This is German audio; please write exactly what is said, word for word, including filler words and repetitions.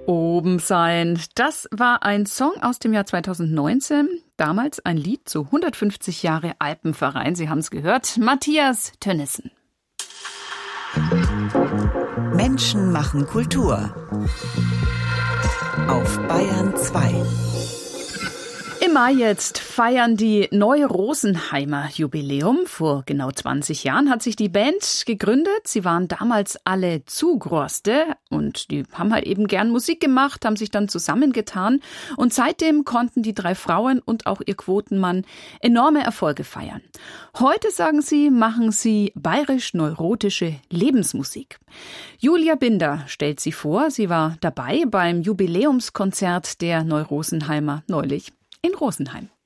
Oben sein. Das war ein Song aus dem Jahr zweitausendneunzehn. Damals ein Lied zu hundertfünfzig Jahre Alpenverein. Sie haben es gehört. Matthias Tönnissen. Menschen machen Kultur. Auf Bayern zwei. Im Mai jetzt feiern die Neu-Rosenheimer Jubiläum. Vor genau zwanzig Jahren hat sich die Band gegründet. Sie waren damals alle Zugroste und die haben halt eben gern Musik gemacht, haben sich dann zusammengetan. Und seitdem konnten die drei Frauen und auch ihr Quotenmann enorme Erfolge feiern. Heute, sagen sie, machen sie bayerisch-neurotische Lebensmusik. Julia Binder stellt sie vor. Sie war dabei beim Jubiläumskonzert der Neu-Rosenheimer neulich in Rosenheim.